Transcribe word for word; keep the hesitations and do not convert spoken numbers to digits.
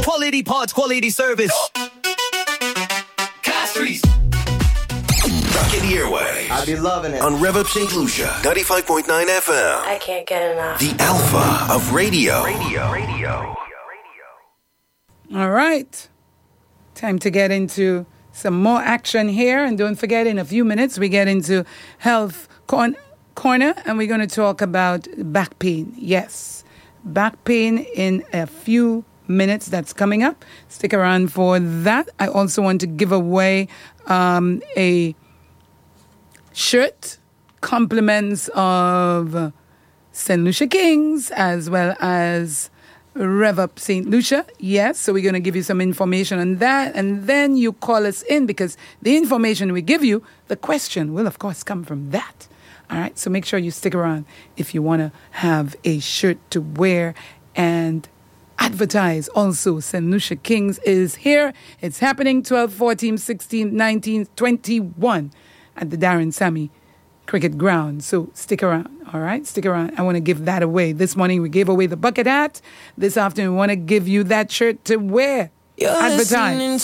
Quality parts, quality service. Castries. Rock in the airway. I be loving it. On Rev Up Saint Lucia, ninety-five point nine F M. I can't get enough. The alpha of radio. Radio. Radio. All right. Time to get into some more action here. And don't forget, in a few minutes, we get into Health Corner, corner and we're going to talk about back pain. Yes, back pain in a few minutes. That's coming up. Stick around for that. I also want to give away um, a shirt, compliments of Saint Lucia Kings, as well as Rev Up Saint Lucia. Yes, so we're going to give you some information on that, and then you call us in, because the information we give you, the question will, of course, come from that. All right, so make sure you stick around if you want to have a shirt to wear and advertise. Also, Saint Lucia Kings is here. It's happening twelve, fourteen, sixteen, nineteen, twenty-one at the Darren Sammy Cricket Ground. So stick around, all right? Stick around. I want to give that away. This morning we gave away the bucket hat. This afternoon we want to give you that shirt to wear. You're advertise.